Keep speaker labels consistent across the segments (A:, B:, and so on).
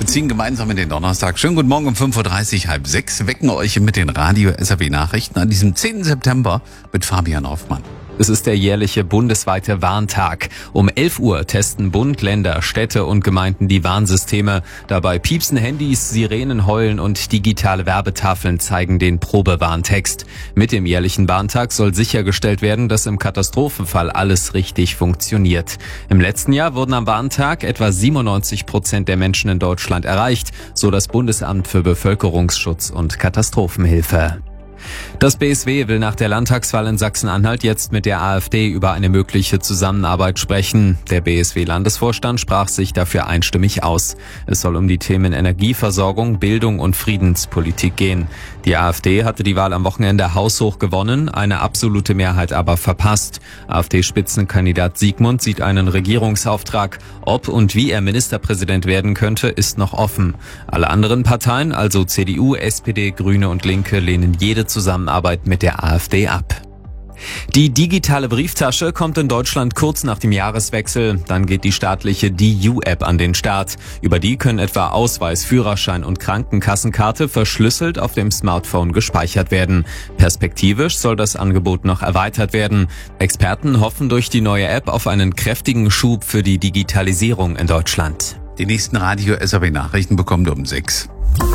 A: ziehen gemeinsam in den Donnerstag. Schönen guten Morgen um 5.30 Uhr, halb 6. Wecken euch mit den Radio-SAW-Nachrichten an diesem 10. September mit Fabian Hoffmann.
B: Es ist der jährliche bundesweite Warntag. Um 11 Uhr testen Bund, Länder, Städte und Gemeinden die Warnsysteme. Dabei piepsen Handys, Sirenen heulen und digitale Werbetafeln zeigen den Probewarntext. Mit dem jährlichen Warntag soll sichergestellt werden, dass im Katastrophenfall alles richtig funktioniert. Im letzten Jahr wurden am Warntag etwa 97% der Menschen in Deutschland erreicht, so das Bundesamt für Bevölkerungsschutz und Katastrophenhilfe. Das BSW will nach der Landtagswahl in Sachsen-Anhalt jetzt mit der AfD über eine mögliche Zusammenarbeit sprechen. Der BSW-Landesvorstand sprach sich dafür einstimmig aus. Es soll um die Themen Energieversorgung, Bildung und Friedenspolitik gehen. Die AfD hatte die Wahl am Wochenende haushoch gewonnen, eine absolute Mehrheit aber verpasst. AfD-Spitzenkandidat Siegmund sieht einen Regierungsauftrag. Ob und wie er Ministerpräsident werden könnte, ist noch offen. Alle anderen Parteien, also CDU, SPD, Grüne und Linke, lehnen jede Zusammenarbeit mit der AfD ab. Die digitale Brieftasche kommt in Deutschland kurz nach dem Jahreswechsel. Dann geht die staatliche DU-App an den Start. Über die können etwa Ausweis, Führerschein und Krankenkassenkarte verschlüsselt auf dem Smartphone gespeichert werden. Perspektivisch soll das Angebot noch erweitert werden. Experten hoffen durch die neue App auf einen kräftigen Schub für die Digitalisierung in Deutschland.
A: Die nächsten Radio-SAW-Nachrichten bekommt ihr um 6.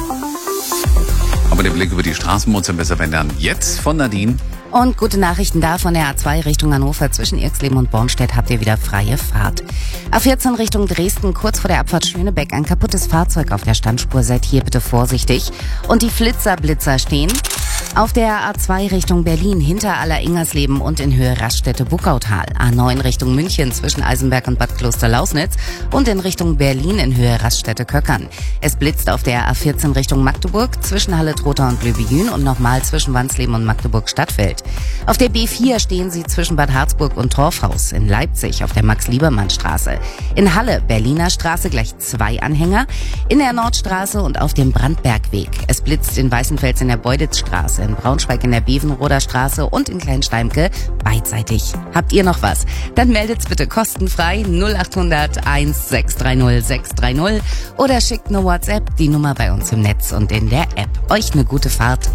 A: Aber den Blick über die Straßen muss ihr besser ändern. Jetzt von Nadine.
C: Und gute Nachrichten da von der A2 Richtung Hannover. Zwischen Irxleben und Bornstedt habt ihr wieder freie Fahrt. A14 Richtung Dresden, kurz vor der Abfahrt Schönebeck. Ein kaputtes Fahrzeug auf der Standspur. Seid hier bitte vorsichtig. Und die Blitzer stehen auf der A2 Richtung Berlin, hinter Aller-Ingersleben und in Höhe Raststätte-Buckautal. A9 Richtung München zwischen Eisenberg und Bad Kloster-Lausnitz und in Richtung Berlin in Höhe Raststätte-Köckern. Es blitzt auf der A14 Richtung Magdeburg zwischen Halle-Trotha und Löbejün und nochmal zwischen Wansleben und Magdeburg-Stadtfeld. Auf der B4 stehen sie zwischen Bad Harzburg und Torfhaus. In Leipzig auf der Max-Liebermann-Straße. In Halle, Berliner Straße, gleich 2 Anhänger. In der Nordstraße und auf dem Brandbergweg. Es blitzt in Weißenfels in der Beuditzstraße, in Braunschweig in der Bevenroder Straße und in Kleinsteimke beidseitig. Habt ihr noch was? Dann meldet's bitte kostenfrei 0800 1630 630 oder schickt eine WhatsApp, die Nummer bei uns im Netz und in der App. Euch eine gute Fahrt.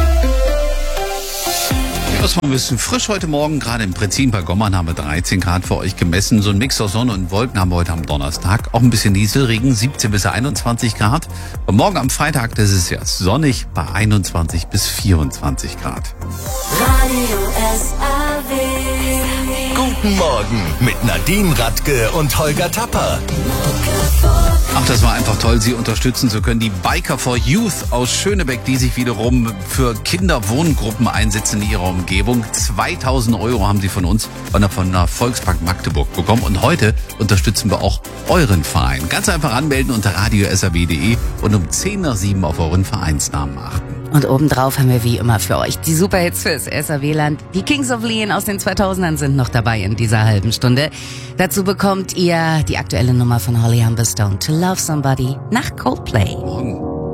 A: Es war ein bisschen frisch heute Morgen, gerade im Prinzip bei Gommern haben wir 13 Grad für euch gemessen. So ein Mix aus Sonne und Wolken haben wir heute am Donnerstag. Auch ein bisschen Nieselregen, 17 bis 21 Grad. Und morgen am Freitag, das ist ja sonnig, bei 21 bis 24 Grad.
D: Radio SAW.
E: Guten Morgen mit Nadine Radke und Holger Tapper.
A: Ach, das war einfach toll, Sie unterstützen zu können. Die Biker for Youth aus Schönebeck, die sich wiederum für Kinderwohngruppen einsetzen in ihrer Umgebung. 2.000 € haben sie von uns von der Volkspark Magdeburg bekommen. Und heute unterstützen wir auch euren Verein. Ganz einfach anmelden unter radio.SAW.de und um 10 nach 7 auf euren Vereinsnamen achten.
C: Und obendrauf haben wir wie immer für euch die Superhits fürs SAW-Land. Die Kings of Leon aus den 2000ern sind noch dabei in dieser halben Stunde. Dazu bekommt ihr die aktuelle Nummer von Holly Humberstone, To Love Somebody, nach Coldplay.